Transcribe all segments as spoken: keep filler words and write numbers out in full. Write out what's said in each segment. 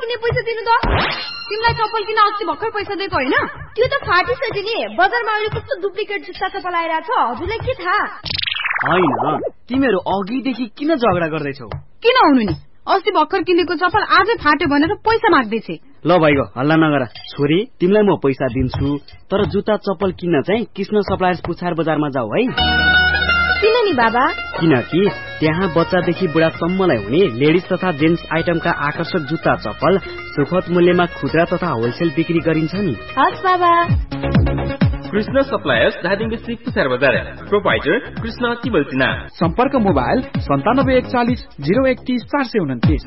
किन्ने पैसा दिनु त। तिमीलाई चप्पल किन अस्ति भर्खर पैसा दिएको हैन? त्यो त फाटिसक्यो नि। बजारमा अहिले कस्तो डुप्लिकेट जुत्ता चप्पल आइराछ, हजुरलाई के थाहा? हैन, तिमीहरु अघिदेखि किन झगडा गर्दैछौ? किन हुनु नि? अस्ति भर्खर किनेको चप्पल आजै फाट्यो भनेर पैसा माग्दैछे। ल भाइको हल्ला नगर। छोरी, तिमीलाई म पैसा दिन्छु, तर जुत्ता चप्पल किन्न चाहिँ कृष्ण सप्लायर्स पुछार बजारमा जाऊ है। किन नि बाबा? किनकि त्यहाँ बच्चादेखि बुढासम्मलाई हुने लेडिज तथा जेन्ट्स आइटमका आकर्षक जुत्ता चप्पल सुखद मूल्यमा खुद्रा तथा होलसेल बिक्री गरिन्छ नि। हस् बाबा। कृष्ण सप्लायर्स धादिङ डिस्ट्रिक्ट पुछार बजार। प्रोपाइटर कृष्ण तिबलसिना। सम्पर्क मोबाइल सन्तानब्बे एकचालिस जिरो एकतिस चार सय उन्तिस।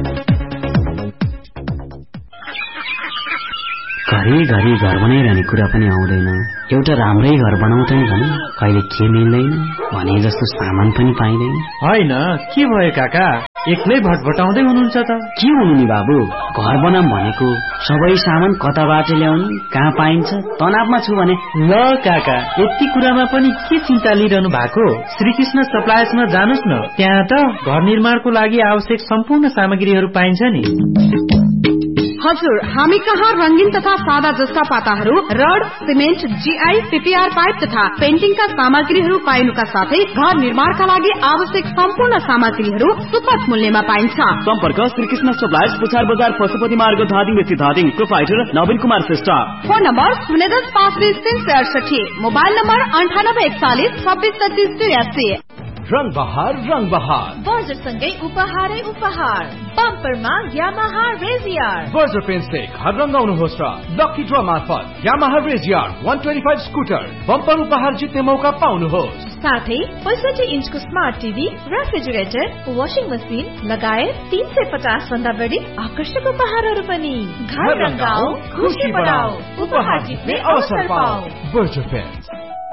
घरि घरि घर बनाइरहने कुरा पनि आउँदैन। एउटा राम्रै घर बनाउँदै भने कहिले के मिल्दैन भने जस्तो सामान पनि पाइँदैन। होइन, के भयो काका? एक्लै भटभटाउँदै हुनुहुन्छ त? के हुनु नि बाबु, घर बनाम भनेको सबै सामान कताबाट ल्याउने, कहाँ पाइन्छ, तनावमा छु भने। ल काका, यति कुरामा पनि के चिन्ता लिइरहनु भएको? श्रीकृष्ण सप्लायर्समा जानुस् न, त्यहाँ त घर निर्माणको लागि आवश्यक सम्पूर्ण सामग्रीहरू पाइन्छ नि। हजुर, हामी कहाँ रंगीन तथा सादा जस्ता पाताहरू, rod, cement, GI, PPR pipe तथा पेन्टिङका सामग्रीहरू पाइनुका साथै घर निर्माणका लागि आवश्यक सम्पूर्ण सामग्रीहरू सुपथ मूल्यमा पाइन्छ। सम्पर्क श्रीकृष्ण सप्लायर्स पुछार बजार पशुपति मार्ग धादिङ बेसी धादिङ। प्रोपाइटर नवीन कुमार श्रेष्ठ। फोन नम्बर शून्य दस पाँच बिस तीन सय अडसठी। मोबाइल नम्बर अन्ठानब्बे एकचालिस छब्बिस तेत्तिस तिरासी। रंग बहार रंग बहार बर्जर सँगै उपहारै उपहार। बम्परमा यामाहा रेजियर। बर्जर पेन्सले घर रंगाउनुहोस् र लकी ड्र मार्फत यामाहा रेजियर एक सय पच्चीस स्कुटर बम्पर उपहार जित्ने मौका पाउनुहोस्। साथै पैंसठी इन्चको smart TV, refrigerator, washing machine लगायत तीन सय पचास भन्दा बढी आकर्षक उपहारहरू पनि। घर रंगाऊ, खुशी बढाऊ, उपहार जित्ने अवसर पाऊ। Berger pens.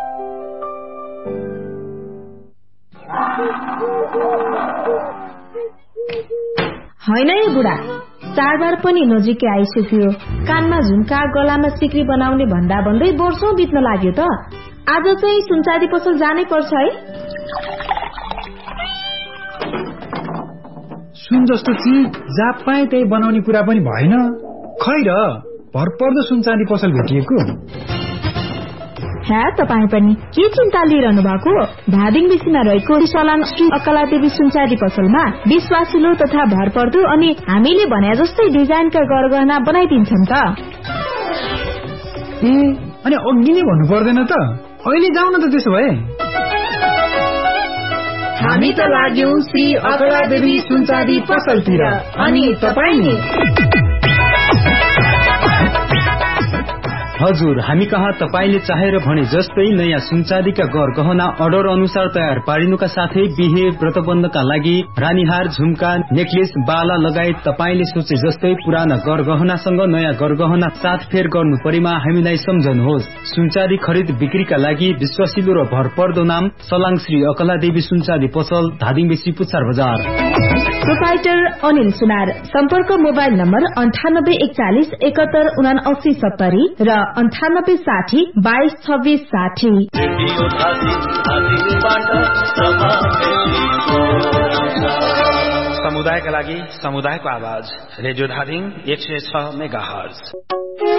होइन है बुढा, चाडबाड पनि नजिकै आइसक्यो। कानमा झुम्का, गलामा सिक्री बनाउने भन्दा भन्दै वर्षौं बित्न लाग्यो त। आज चाहिँ सुनचाँदी पसल जानै पर्छ है। सुन जस्तो चिज जहाँ पाए त्यही बनाउने कुरा पनि भएन। खै र भरपर्दो सुनचाँदी पसल भेटिएको। ह्या, तपाईँ पनि के चिन्ता लिइरहनु भएको? धादिङ बेसीमा रहेको सलाङ श्री अकलादेवी सुनचाँदी पसलमा विश्वासिलो तथा भरपर्दो अनि हामीले भने जस्तै डिजाइनका गरगहना बनाइदिन्छन् त। ए, अनि अघि नै भन्नु पर्दैन त? अहिले जाउँ न त त्यसो भए। हामी त लाग्यौं श्री अकलादेवी सुनचाँदी पसलतिर, अनि तपाईँ नि? हजुर, हामी कहाँ तपाईले चाहेर भने जस्तै नयाँ सुनचाँदीका गहना अर्डर अनुसार तयार पारिनुका साथै बिहे व्रतबन्धका लागि रानीहार, झुम्का, नेकलेस, बाला लगायत तपाईले सोचे जस्तै पुराना गहनासँग नयाँ गहना साथफेर गर्नु परेमा हामीलाई सम्झनुहोस्। सुनचाँदी खरिद बिक्रीका लागि विश्वासिलो र भरपर्दो नाम सलाङ श्री अकलादेवी सुनचाँदी पसल, धादिङ बेसी पुछार बजार। प्रोपाइटर अनिल सुनार। सम्पर्क मोबाइल नम्बर अन्ठानब्बे एकचालिस एकहत्तर उनासी सत्तरी र अन्ठानब्बे साठी बाइस छब्बीस साठी। समुदायका लागि समुदायको आवाज रेडियो धादिङ एक सय छ मेगा हर्ज।